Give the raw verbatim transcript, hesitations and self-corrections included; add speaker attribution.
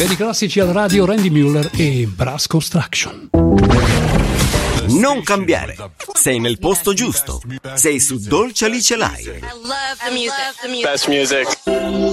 Speaker 1: Per i classici al radio, Randy Mueller e Brass Construction.
Speaker 2: Non cambiare. Sei nel posto giusto. Sei su Dolce Alice Live.
Speaker 3: I love the music. Best music.